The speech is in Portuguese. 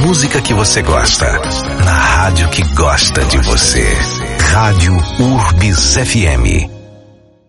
música que você gosta, na rádio que gosta de você. Rádio Urbis FM.